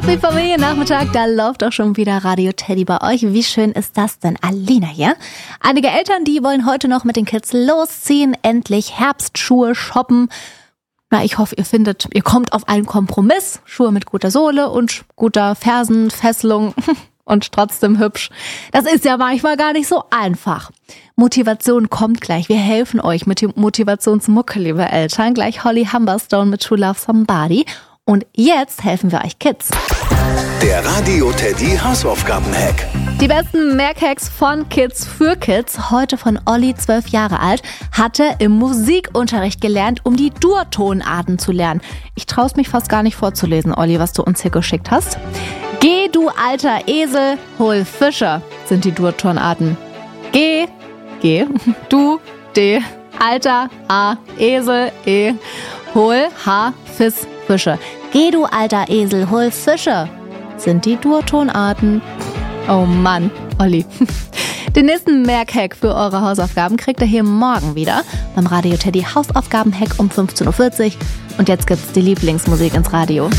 Happy Familiennachmittag, da läuft auch schon wieder Radio Teddy bei euch. Wie schön ist das denn? Alina hier. Einige Eltern, die wollen heute noch mit den Kids losziehen, endlich Herbstschuhe shoppen. Na, ich hoffe, ihr kommt auf einen Kompromiss. Schuhe mit guter Sohle und guter Fersenfesselung und trotzdem hübsch. Das ist ja manchmal gar nicht so einfach. Motivation kommt gleich. Wir helfen euch mit dem Motivationsmucke, liebe Eltern. Gleich Holly Humberstone mit True Love Somebody. Und jetzt helfen wir euch Kids. Der Radio Teddy Hausaufgaben-Hack. Die besten Merkhacks von Kids für Kids. Heute von Olli, 12 Jahre alt, hatte im Musikunterricht gelernt, um die Dur-Tonarten zu lernen. Ich traue es mich fast gar nicht vorzulesen, Olli, was du uns hier geschickt hast. Geh, du alter Esel, hol Fische, sind die Dur-Tonarten. Geh, du, D, alter, A, Esel, E, hol, H, Fiss, Fische. Geh, du alter Esel, hol Fische, sind die Dur-Tonarten. Oh Mann, Olli. Den nächsten Merkhack für eure Hausaufgaben kriegt ihr hier morgen wieder beim Radio Teddy Hausaufgaben-Hack um 15.40 Uhr. Und jetzt gibt's die Lieblingsmusik ins Radio.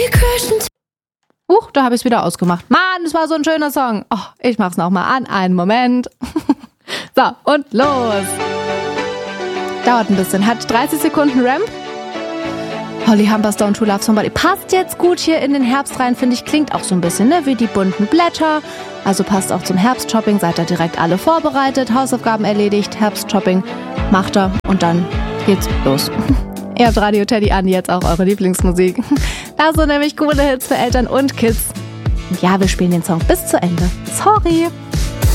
Da habe ich es wieder ausgemacht. Mann, das war so ein schöner Song. Oh, ich mach's nochmal an. Einen Moment. So, und los. Dauert ein bisschen. Hat 30 Sekunden Ramp. Holly Humberstone, True Love Somebody. Passt jetzt gut hier in den Herbst rein, finde ich. Klingt auch so ein bisschen, wie die bunten Blätter. Also passt auch zum Herbstshopping. Seid ihr direkt alle vorbereitet. Hausaufgaben erledigt. Herbstshopping macht er. Und dann geht's los. Ihr habt Radio Teddy an, jetzt auch eure Lieblingsmusik. Das sind nämlich coole Hits für Eltern und Kids. Und ja, wir spielen den Song bis zu Ende. Sorry.